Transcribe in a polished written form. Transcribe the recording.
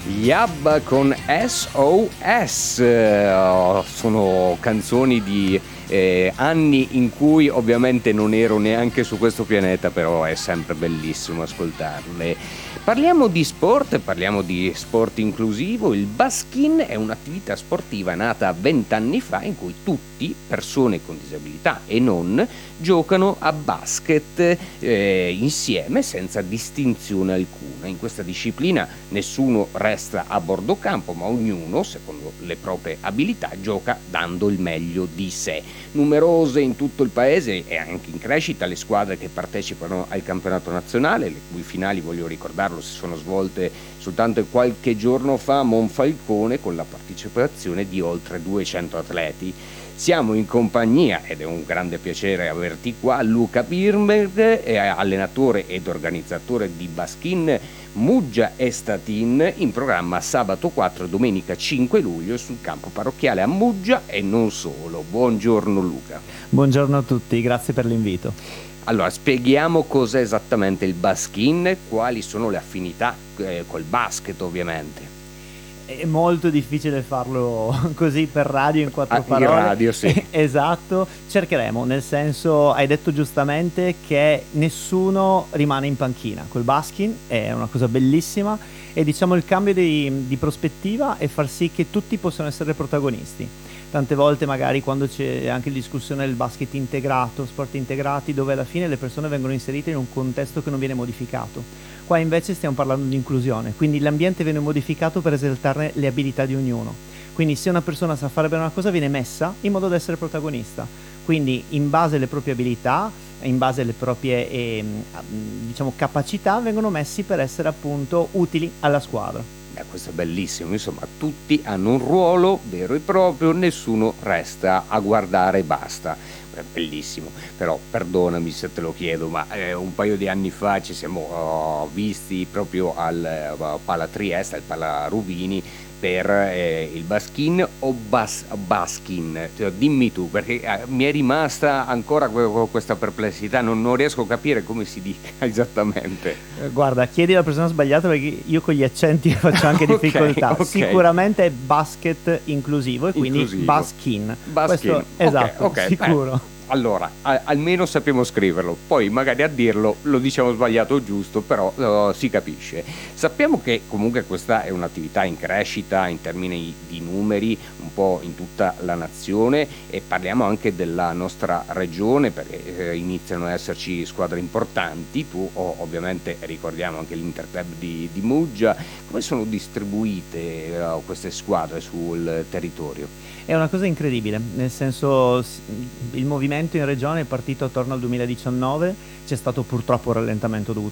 Gli ABBA con SOS, sono canzoni di anni in cui ovviamente non ero neanche su questo pianeta, però è sempre bellissimo ascoltarle. Parliamo di sport inclusivo. Il baskin è un'attività sportiva nata 20 anni fa in cui tutti, persone con disabilità e non, giocano a basket insieme senza distinzione alcuna. In questa disciplina nessuno resta a bordo campo, ma ognuno, secondo le proprie abilità, gioca dando il meglio di sé. Numerose in tutto il paese e anche in crescita le squadre che partecipano al campionato nazionale, le cui finali, voglio ricordarlo, si sono svolte soltanto qualche giorno fa a Monfalcone con la partecipazione di oltre 200 atleti. Siamo in compagnia, ed è un grande piacere averti qua, Luca Birnberg, allenatore ed organizzatore di Baskin Muggia e Statin, in programma sabato 4 e domenica 5 luglio sul campo parrocchiale a Muggia e non solo. Buongiorno Luca. Buongiorno a tutti, grazie per l'invito. Allora, spieghiamo cos'è esattamente il Baskin, quali sono le affinità col basket ovviamente. È molto difficile farlo così per radio in quattro parole. In radio, sì. Esatto, cercheremo, nel senso, hai detto giustamente che nessuno rimane in panchina. Col baskin è una cosa bellissima e diciamo il cambio di prospettiva è far sì che tutti possano essere protagonisti. Tante volte magari quando c'è anche la discussione del basket integrato, sport integrati, dove alla fine le persone vengono inserite in un contesto che non viene modificato. Qua invece stiamo parlando di inclusione, quindi l'ambiente viene modificato per esaltare le abilità di ognuno. Quindi se una persona sa fare bene una cosa viene messa in modo da essere protagonista. Quindi in base alle proprie abilità, in base alle proprie diciamo capacità vengono messi per essere appunto utili alla squadra. Questo è bellissimo, insomma tutti hanno un ruolo vero e proprio, nessuno resta a guardare e basta. È bellissimo, però perdonami se te lo chiedo, ma un paio di anni fa ci siamo visti proprio al Pala Trieste, al Pala Ruvini, per il baskin o baskin, cioè, dimmi tu, perché mi è rimasta ancora questa perplessità, non riesco a capire come si dica esattamente. Guarda, chiedi alla persona sbagliata perché io con gli accenti faccio anche difficoltà. Okay. Sicuramente è basket inclusivo e quindi baskin. Questo, esatto, okay, sicuro. Allora, almeno sappiamo scriverlo, poi magari a dirlo lo diciamo sbagliato o giusto, però si capisce. Sappiamo che comunque questa è un'attività in crescita in termini di numeri un po' in tutta la nazione e parliamo anche della nostra regione perché iniziano ad esserci squadre importanti. Tu ovviamente ricordiamo anche l'Interclub di Muggia. Come sono distribuite queste squadre sul territorio? È una cosa incredibile, nel senso il movimento in regione è partito attorno al 2019, c'è stato purtroppo un rallentamento dovuto